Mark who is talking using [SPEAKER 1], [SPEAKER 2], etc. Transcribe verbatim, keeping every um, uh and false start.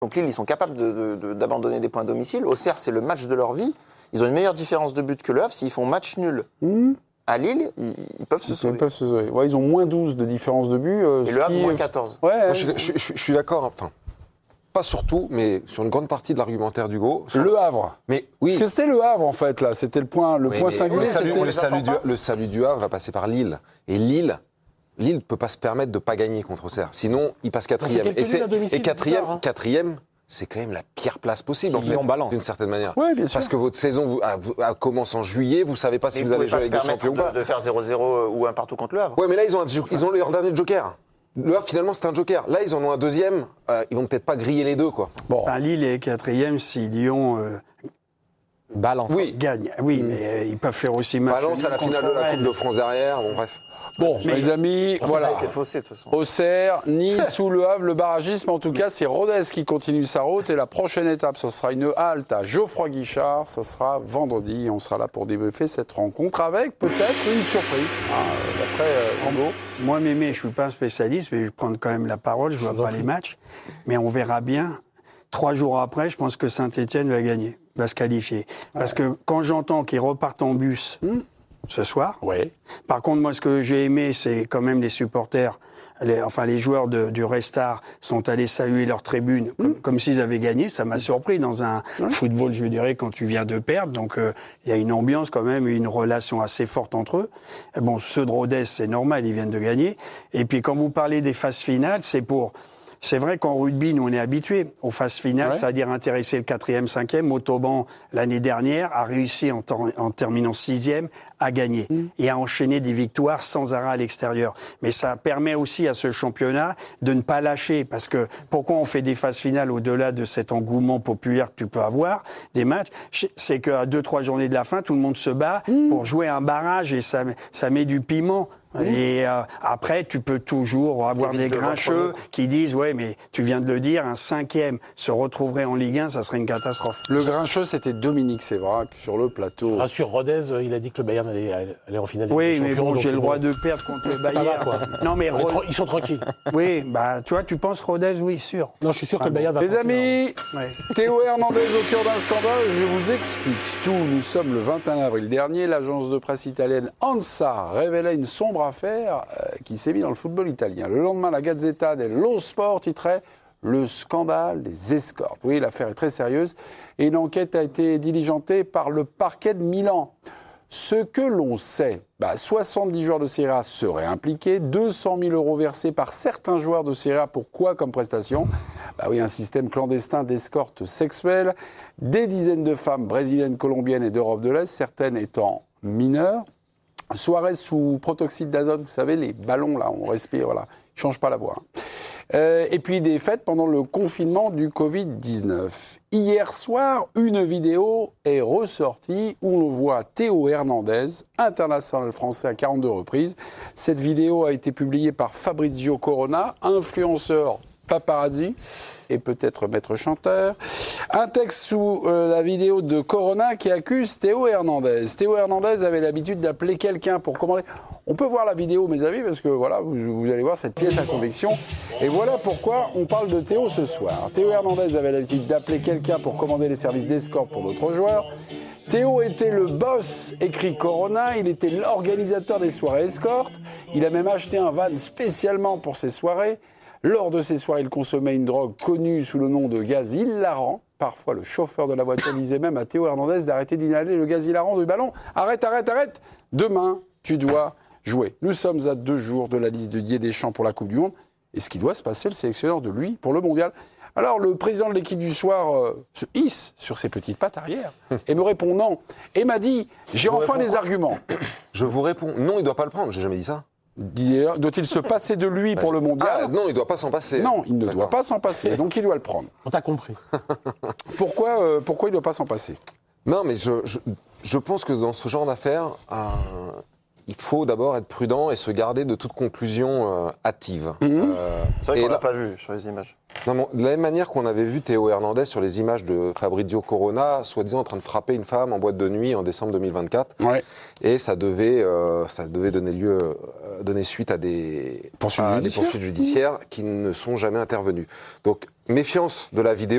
[SPEAKER 1] Donc Lille, ils sont capables de, de, de, d'abandonner des points à domicile. Auxerre, c'est le match de leur vie. Ils ont une meilleure différence de but que le Havre. S'ils font match nul mmh. à Lille, ils, ils peuvent se
[SPEAKER 2] ils
[SPEAKER 1] sauver.
[SPEAKER 2] Peuvent se sauver. Ouais, ils ont moins douze de différence de but. Euh,
[SPEAKER 1] Et le Havre, moins quatorze.
[SPEAKER 3] Ouais, Moi, je, je, je, je suis d'accord, enfin, pas sur tout, mais sur une grande partie de l'argumentaire d'Hugo. Sur...
[SPEAKER 2] Le Havre.
[SPEAKER 3] Mais oui.
[SPEAKER 2] Parce que c'était le Havre, en fait, là. C'était le point, le
[SPEAKER 3] oui,
[SPEAKER 2] point singulier.
[SPEAKER 3] Le salut, le, salut du,
[SPEAKER 1] pas.
[SPEAKER 3] le salut du Havre va passer par Lille. Et Lille... Lille ne peut pas se permettre de ne pas gagner contre Auxerre. Sinon, il passe quatrième. Et, c'est, et quatrième, hein. quatrième, c'est quand même la pire place possible, en fait, d'une certaine manière.
[SPEAKER 2] Oui, bien sûr.
[SPEAKER 3] Parce que votre saison vous, a, vous, a commence en juillet, vous ne savez pas si
[SPEAKER 1] mais
[SPEAKER 3] vous allez jouer avec des champions ou pas.
[SPEAKER 1] De, de faire zéro zéro ou un partout contre le Havre.
[SPEAKER 3] Oui, mais là, ils ont, un, ils ont leur dernier joker. Le Havre, finalement, c'est un joker. Là, ils en ont un deuxième. Euh, ils vont peut-être pas griller les deux, quoi.
[SPEAKER 4] Bon. Enfin, Lille est quatrième si Lyon... Euh...
[SPEAKER 5] Balance.
[SPEAKER 4] Oui. Gagne. Oui, mmh. mais euh, ils peuvent faire aussi match.
[SPEAKER 3] Balance à la finale de la Coupe de France derrière. Bon, bref.
[SPEAKER 2] Bon, mais les amis, voilà.
[SPEAKER 1] Faussé, de toute façon.
[SPEAKER 2] Auxerre, Nice ou le Havre, le barragisme, en tout cas, c'est Rodez qui continue sa route. Et la prochaine étape, ce sera une halte à Geoffroy-Guichard. Ce sera vendredi. On sera là pour débriefer cette rencontre avec peut-être une surprise. Hein, d'après euh, Rambo.
[SPEAKER 4] Moi, Mémé, je ne suis pas un spécialiste, mais je vais prendre quand même la parole. Je ne vois pas les matchs. Mais on verra bien. Trois jours après, je pense que Saint-Étienne va gagner, va se qualifier. Parce ouais. que quand j'entends qu'ils repartent en bus... Hmm. ce soir.
[SPEAKER 2] Oui.
[SPEAKER 4] Par contre, moi, ce que j'ai aimé, c'est quand même les supporters, les, enfin les joueurs de, du Restart sont allés saluer leur tribune comme, mmh. comme s'ils avaient gagné. Ça m'a surpris dans un mmh. football, je dirais, quand tu viens de perdre. Donc, il euh, y a une ambiance quand même, une relation assez forte entre eux. Et bon, ceux de Rodez, c'est normal, ils viennent de gagner. Et puis, quand vous parlez des phases finales, c'est pour... C'est vrai qu'en rugby, nous, on est habitués aux phases finales, ouais. c'est-à-dire intéresser le quatrième, cinquième. Montauban, l'année dernière, a réussi, en, ter- en terminant sixième, à gagner mmh. et à enchaîner des victoires sans arrêt à l'extérieur. Mais ça permet aussi à ce championnat de ne pas lâcher. Parce que pourquoi on fait des phases finales au-delà de cet engouement populaire que tu peux avoir, des matchs, c'est qu'à deux, trois journées de la fin, tout le monde se bat mmh. pour jouer un barrage et ça, ça met du piment. Mmh. Et euh, après, tu peux toujours avoir des grincheux qui disent « Ouais, mais tu viens de le dire, un cinquième se retrouverait en Ligue un, ça serait une catastrophe. »
[SPEAKER 2] Le grincheux, c'était Dominique Sévrac sur le plateau.
[SPEAKER 5] Je rassure Rodez, il a dit que le Bayern allait aller en finale.
[SPEAKER 4] Oui, mais bon, j'ai le droit de perdre contre le Bayern.
[SPEAKER 5] Quoi.
[SPEAKER 4] Non, mais Rod...
[SPEAKER 5] Ils sont tranquilles.
[SPEAKER 4] Oui, bah, tu vois, tu penses Rodez, oui, sûr.
[SPEAKER 5] Non, je suis sûr ah, que le Bayern va.
[SPEAKER 2] Les amis, ouais. Théo Hernandez au cœur d'un scandale, je vous explique tout. Nous sommes le vingt et un avril dernier. L'agence de presse italienne ANSA révélait une sombre affaire qui sévit dans le football italien. Le lendemain, la Gazzetta dello Sport titrait « Le scandale des escortes ». Oui, l'affaire est très sérieuse et une enquête a été diligentée par le parquet de Milan. Ce que l'on sait, bah, soixante-dix joueurs de Serie A seraient impliqués, deux cent mille euros versés par certains joueurs de Serie A pour quoi comme prestation ? Bah oui, un système clandestin d'escorte sexuelle, des dizaines de femmes brésiliennes, colombiennes et d'Europe de l'Est, certaines étant mineures. Soirée sous protoxyde d'azote, vous savez, les ballons, là, on respire, voilà, ils ne changent pas la voix. Hein. Euh, et puis des fêtes pendant le confinement du covid dix-neuf. Hier soir, une vidéo est ressortie où l'on voit Théo Hernandez, international français à quarante-deux reprises. Cette vidéo a été publiée par Fabrizio Corona, influenceur paparazzi et peut-être maître chanteur. Un texte sous euh, la vidéo de Corona qui accuse Théo Hernandez. Théo Hernandez avait l'habitude d'appeler quelqu'un pour commander. On peut voir la vidéo, mes amis, parce que voilà, vous, vous allez voir cette pièce à conviction. Et voilà pourquoi on parle de Théo ce soir. Théo Hernandez avait l'habitude d'appeler quelqu'un pour commander les services d'escorte pour d'autres joueurs. Théo était le boss, écrit Corona, il était l'organisateur des soirées escorte. Il a même acheté un van spécialement pour ces soirées. Lors de ces soirées, il consommait une drogue connue sous le nom de gaz hilarant. Parfois, le chauffeur de la voiture disait même à Théo Hernandez d'arrêter d'inhaler le gaz hilarant du ballon. Arrête, arrête, arrête. Demain, tu dois jouer. Nous sommes à deux jours de la liste de Didier Deschamps pour la Coupe du Monde. Et ce qui doit se passer, le sélectionneur de lui pour le Mondial. Alors, le président de l'équipe du soir euh, se hisse sur ses petites pattes arrière et me répond non. Et m'a dit, j'ai enfin des arguments.
[SPEAKER 3] Je vous réponds, non, il ne doit pas le prendre, j'ai jamais dit ça.
[SPEAKER 2] Doit-il se passer de lui pour le mondial ?
[SPEAKER 3] Ah, non, il ne doit pas s'en passer.
[SPEAKER 2] Non, il ne
[SPEAKER 3] D'accord.
[SPEAKER 2] doit pas s'en passer, donc il doit le prendre.
[SPEAKER 5] On t'a compris.
[SPEAKER 2] Pourquoi, euh, pourquoi il ne doit pas s'en passer ?
[SPEAKER 3] Non, mais je, je, je pense que dans ce genre d'affaires, euh, il faut d'abord être prudent et se garder de toute conclusion euh, hâtive.
[SPEAKER 2] Mmh.
[SPEAKER 3] Euh,
[SPEAKER 1] C'est vrai
[SPEAKER 3] et
[SPEAKER 1] qu'on l'a
[SPEAKER 3] là-
[SPEAKER 1] pas vu sur les images.
[SPEAKER 3] Non, mais de la même manière qu'on avait vu Théo Hernandez sur les images de Fabrizio Corona, soi-disant en train de frapper une femme en boîte de nuit en décembre deux mille vingt-quatre,
[SPEAKER 2] Ouais.
[SPEAKER 3] et ça devait, euh, ça devait donner lieu, euh, donner suite à des
[SPEAKER 2] Poursuites
[SPEAKER 3] à des
[SPEAKER 2] judiciaires.
[SPEAKER 3] poursuites judiciaires qui ne sont jamais intervenues. Donc méfiance de la vidéo.